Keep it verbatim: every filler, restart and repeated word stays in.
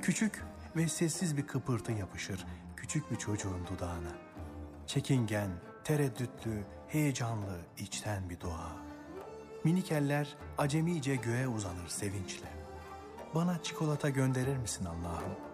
Küçük ve sessiz bir kıpırtı yapışır küçük bir çocuğun dudağına. Çekingen, tereddütlü, heyecanlı, içten bir dua. Minik eller acemice göğe uzanır sevinçle. Bana çikolata gönderir misin Allah'ım?